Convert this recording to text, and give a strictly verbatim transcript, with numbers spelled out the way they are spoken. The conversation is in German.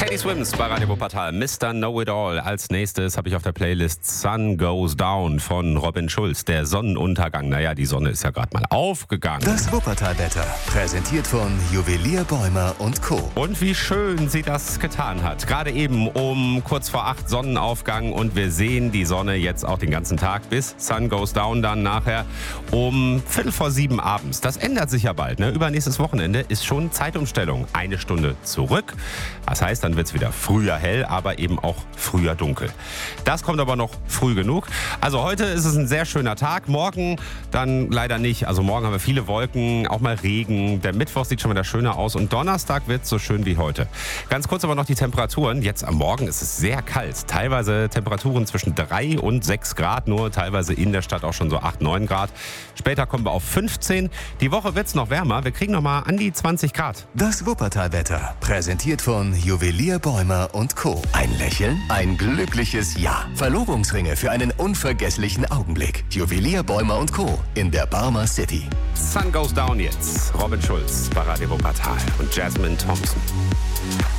Teddy Swims bei Radio Wuppertal, Mister Know-It-All. Als nächstes habe ich auf der Playlist Sun Goes Down von Robin Schulz. Der Sonnenuntergang. Naja, die Sonne ist ja gerade mal aufgegangen. Das Wuppertal-Wetter, präsentiert von Juwelier Bäumer und Co. Und wie schön sie das getan hat. Gerade eben um kurz vor acht Sonnenaufgang und wir sehen die Sonne jetzt auch den ganzen Tag bis Sun Goes Down dann nachher um Viertel vor sieben abends. Das ändert sich ja bald. Ne? Übernächstes Wochenende ist schon Zeitumstellung. Eine Stunde zurück. Das heißt, dann wird es wieder früher hell, aber eben auch früher dunkel. Das kommt aber noch früh genug. Also heute ist es ein sehr schöner Tag. Morgen dann leider nicht. Also morgen haben wir viele Wolken, auch mal Regen. Der Mittwoch sieht schon wieder schöner aus und Donnerstag wird es so schön wie heute. Ganz kurz aber noch die Temperaturen. Jetzt am Morgen ist es sehr kalt. Teilweise Temperaturen zwischen drei und sechs Grad nur. Teilweise in der Stadt auch schon so acht, neun Grad. Später kommen wir auf fünfzehn. Die Woche wird es noch wärmer. Wir kriegen noch mal an die zwanzig Grad. Das Wuppertal-Wetter, präsentiert von Juwelier Bäumer und Co. Ein Lächeln, ein glückliches Ja. Verlobungsringe für einen unvergesslichen Augenblick. Juwelier Bäumer und Co. in der Barmer City. Sun Goes Down jetzt. Robin Schulz bei Radio Wuppertal und Jasmine Thompson.